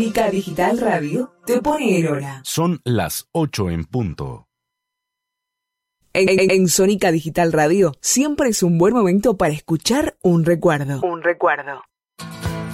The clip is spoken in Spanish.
Sónica Digital Radio te pone en hora. Son las 8 en punto. En Sónica Digital Radio siempre es un buen momento para escuchar un recuerdo. Un recuerdo.